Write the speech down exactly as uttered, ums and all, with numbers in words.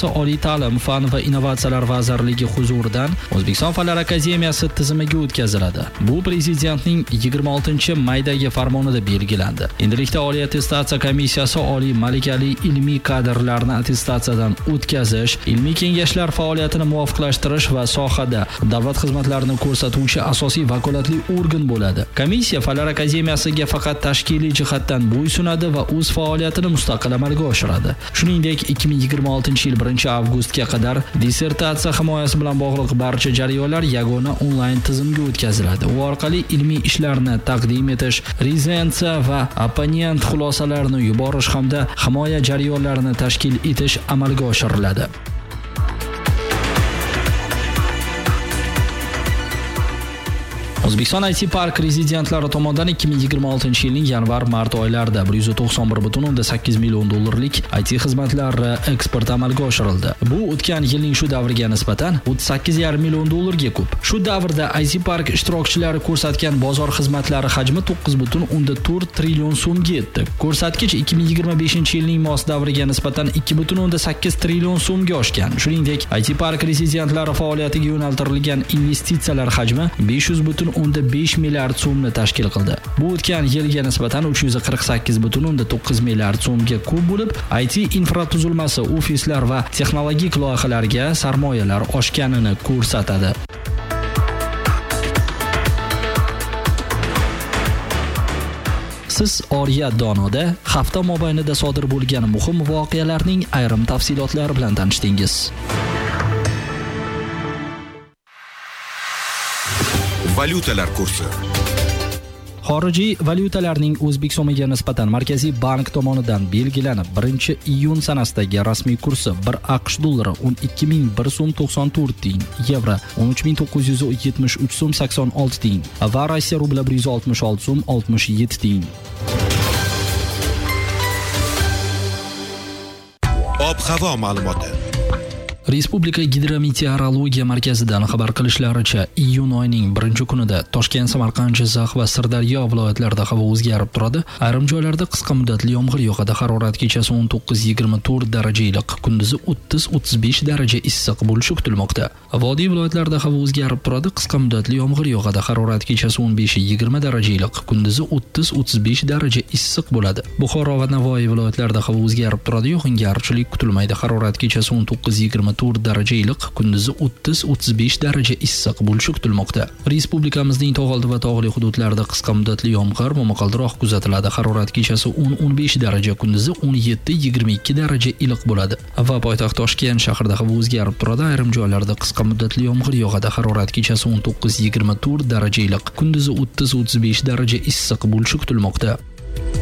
komissiyasi Oliy ta'lim, fan va innovatsiyalar vazirligi huzuridan O'zbekiston Fanlar akademiyasi tizimiga o'tkaziladi. Bu prezidentning yigirma oltinchi maydagi farmonida belgilandi. Endilikda Oliy attestatsiya komissiyasi oliy malakali ilmiy kadrlarni attestatsiyadan o'tkazish, ilmiy kengashlar faoliyatini muvofiqlashtirish va sohada davlat xizmatlarini ko'rsatuvchi asosiy vakolatli organ bo'ladi. Komissiya Fanlar akademiyasiga faqat tashkiliy jihatdan bo'ysunadi va o'z faoliyatini mustaqil amalga oshiradi. Shuningdek, ikki ming yigirma oltinchi yil birinchi avgustga qadar dissertatsiya himoyasi bilan bog'liq barcha jarayonlar yagona onlayn tizimga o'tkaziladi. U orqali ilmiy ishlarni taqdim etish, rezensiya va opponent xulosalarini yuborish hamda himoya jarayonlarini tashkil etish amalga oshiriladi. O'zbekiston I T Park rezidentlari tomonidan ikki ming yigirma oltinchi yilning yanvar-mart oylarida bir yuz to'qson bir butun o'ndan sakkiz million dollarlik I T xizmatlari eksport amalga oshirildi. Bu o'tgan yilning shu davriga nisbatan o'ttiz sakkiz yarim million dollarga ko'p. Shu davrda I T Park ishtirokchilari ko'rsatgan bozor xizmatlari hajmi to'qqiz butun o'ndan to'rt trillion so'mga yetdi. Ko'rsatkich ikki ming yigirma beshinchi yilning mos davriga nisbatan ikki butun o'ndan sakkiz trillion so'mga oshgan. Shuningdek, I T Park rezidentlari faoliyatiga yo'naltirilgan investitsiyalar hajmi besh yuz butun o'ndan besh milliard so'mni tashkil qildi. Bu o'tgan yilga nisbatan uch yuz qirq sakkiz butun o'ndan to'qqiz milliard so'mga ko'p bo'lib, I T infratuzilmasi, ofislar va texnologik loyihalarga sarmoyalar oshganini ko'rsatadi. Siz Oriya Donoda hafta mobaynida sodir bo'lgan muhim voqealarning ayrim tafsilotlari bilan tanishdingiz. Valyutalar kursi. Xorijiy valyutalarning O'zbek so'miga nisbatan Markaziy bank tomonidan belgilanib birinchi iyun sanasidagi rasmiy kursi bir AQSh dollari o'n ikki ming bir so'm to'qson to'rt tiyin, yevro o'n uch ming to'qqiz yuz yetmish uch so'm sakson olti tiyin va Rossiya rubli bir yuz oltmish olti so'm oltmish yetti tiyin. Ob-havo ma'lumoti. Respublika Gidrometeorologiya markazidan xabar qilishlaricha, iyun oyining birinchi kunida Toshkent, Samarqand, Jizzax va Sirdaryo viloyatlarida havo o'zgarib turadi. Ayrim joylarda qisqa muddatli yomg'ir yog'adi. Harorat kechasi o'n to'qqiz yigirma to'rt daraja iliq, kunduzi o'ttiz o'ttiz besh daraja issiq bo'lishi kutilmoqda. Vodiy viloyatlarida havo o'zgarib turadi. Qisqa muddatli yomg'ir yog'adi. Harorat kechasi o'n besh yigirma daraja iliq, kunduzi o'ttiz o'ttiz besh daraja issiq bo'ladi. Buxoro va Navoiy viloyatlarida havo o'zgarib turadi. Yog'ingarchilik kutilmaydi. Harorat kechasi o'n to'qqiz yigirma to'rt daraja iliq, kunduzi o'ttiz o'ttiz besh daraja issiq bo'lishi kutilmoqda. Respublikamizning tog' oldi va tog'li hududlarida qisqa muddatli yomg'ir momaqaldiroq kuzatiladi. Harorat kechasi o'n o'n besh daraja, kunduzi o'n yetti yigirma ikki daraja iliq bo'ladi. Va poytaxt Toshkent shahrida havo o'zgarib turadi. Ayrim joylarda qisqa muddatli yomg'ir yog'adi. Harorat kechasi o'n to'qqiz yigirma to'rt daraja iliq, kunduzi o'ttiz o'ttiz besh daraja issiq bo'lishi kutilmoqda.